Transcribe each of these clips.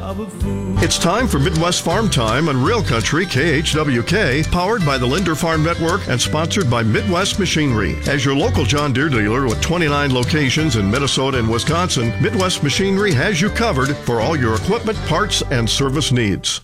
It's time for Midwest Farm Time on Real Country KHWK, powered by the Linder Farm Network and sponsored by Midwest Machinery. As your local John Deere dealer with 29 locations in Minnesota and Wisconsin, Midwest Machinery has you covered for all your equipment, parts, and service needs.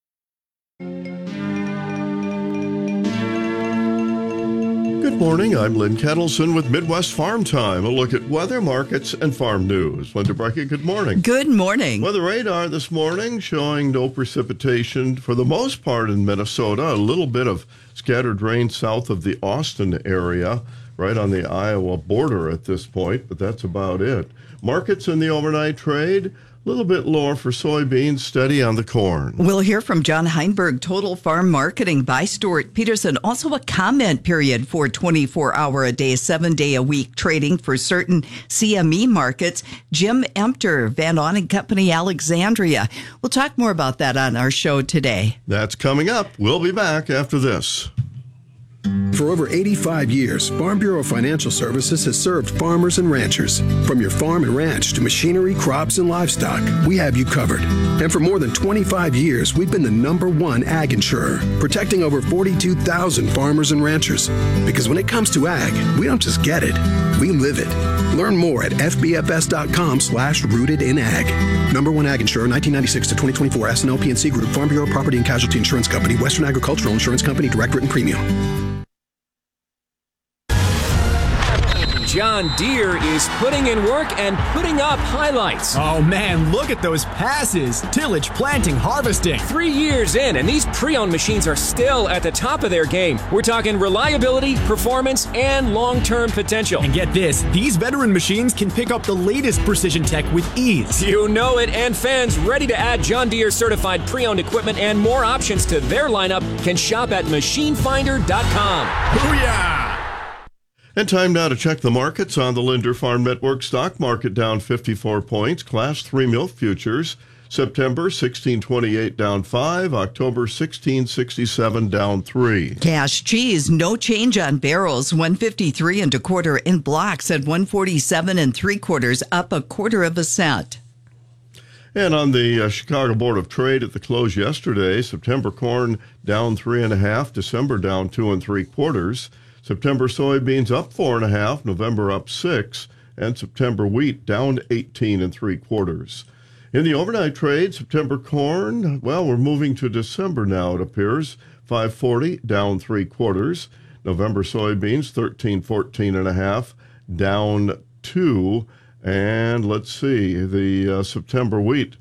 Good morning, I'm Lynn Kettleson with Midwest Farm Time. A look at weather, markets, and farm news. Linda Brecky, good morning. Good morning. Weather radar this morning showing no precipitation for the most part in Minnesota. A little bit of scattered rain south of the Austin area, right on the Iowa border at this point, but that's about it. Markets in the overnight trade, a little bit lower for soybeans, steady on the corn. We'll hear from John Heinberg, Total Farm Marketing by Stuart Peterson. Also a comment period for 24-hour-a-day, 7-day-a-week trading for certain CME markets. Jim Empter, Van On & Company, Alexandria. We'll talk more about that on our show today. That's coming up. We'll be back after this. For over 85 years, Farm Bureau Financial Services has served farmers and ranchers. From your farm and ranch to machinery, crops, and livestock, we have you covered. And for more than 25 years, we've been the #1 ag insurer, protecting over 42,000 farmers and ranchers. Because when it comes to ag, we don't just get it, we live it. Learn more at fbfs.com/rootedinag. #1 ag insurer, 1996 to 2024, S&L PNC Group, Farm Bureau Property and Casualty Insurance Company, Western Agricultural Insurance Company, direct written premium. John Deere is putting in work and putting up highlights. Oh man, look at those passes. Tillage, planting, harvesting. 3 years in, and these pre-owned machines are still at the top of their game. We're talking reliability, performance, and long-term potential. And get this, these veteran machines can pick up the latest precision tech with ease. You know it, and fans ready to add John Deere certified pre-owned equipment and more options to their lineup can shop at machinefinder.com. Booyah! And time now to check the markets on the Linder Farm Network. Stock market down 54 points. Class 3 milk futures, September 1628 down 5, October 1667 down 3. Cash cheese, no change on barrels, 153 1/4 in blocks at 147 3/4, up 1/4 cent. And on the Chicago Board of Trade at the close yesterday, September corn down 3.5, December down 2 3/4. September soybeans up 4.5, November up 6, and September wheat down 18 3/4. In the overnight trade, September corn, well, we're moving to December now, it appears, 540 down 3/4. November soybeans 13.5, down 2. And let's see, the September wheat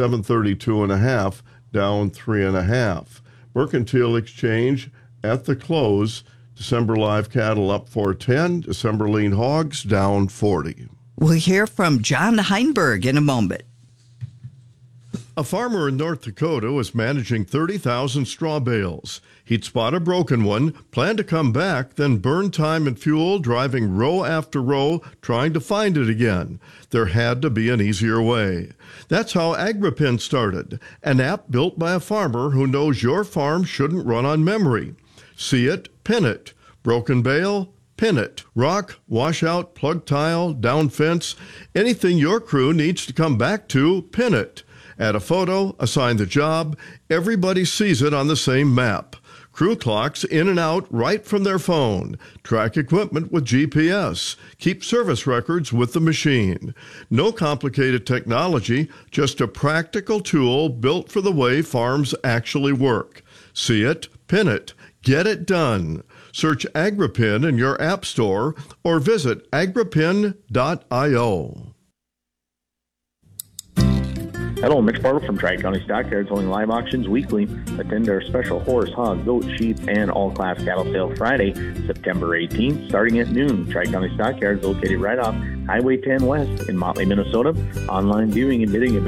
732.5, down 3.5. Mercantile exchange at the close, December live cattle up 410, December lean hogs down 40. We'll hear from John Heinberg in a moment. A farmer in North Dakota was managing 30,000 straw bales. He'd spot a broken one, planned to come back, then burn time and fuel driving row after row trying to find it again. There had to be an easier way. That's how Agripin started, an app built by a farmer who knows your farm shouldn't run on memory. See it, pin it. Broken bale, pin it. Rock, washout, plug tile, down fence, anything your crew needs to come back to, pin it. Add a photo, assign the job, everybody sees it on the same map. Crew clocks in and out right from their phone. Track equipment with GPS. Keep service records with the machine. No complicated technology, just a practical tool built for the way farms actually work. See it, pin it. Get it done. Search Agripin in your app store or visit agripin.io. Hello, Mitch Barber from Tri-County Stockyards, holding live auctions weekly. Attend our special horse, hog, goat, sheep, and all-class cattle sale Friday, September 18th, starting at noon. Tri-County Stockyards, located right off Highway 10 West in Motley, Minnesota. Online viewing and bidding